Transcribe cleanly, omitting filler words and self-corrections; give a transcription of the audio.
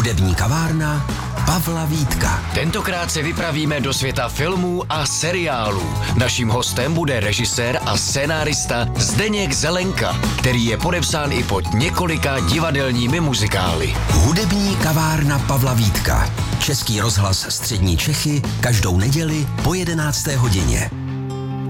Hudební kavárna Pavla Vítka. Tentokrát se vypravíme do světa filmů a seriálů. Naším hostem bude režisér a scénárista Zdeněk Zelenka, který je podepsán i pod několika divadelními muzikály. Hudební kavárna Pavla Vítka. Český rozhlas Střední Čechy každou neděli po 11. hodině.